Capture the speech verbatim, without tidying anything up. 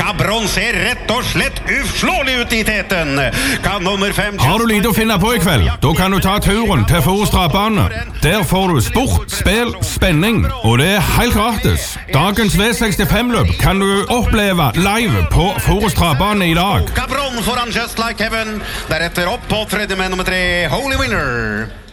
Gabron ser rett og slett uslåelig ut i teten. Kan nummer fem... Har du lite å finne på i kveld? Da kan du ta turen til Forus Travbane. Der får du sport, spill, spenning, og det er helt gratis. Dagens V sekstifem-løp kan du oppleve live på Forus Travbane i dag. Gabron foran Just Like Heaven. Deretter opp på tredje med nummer tre, Holy Winner.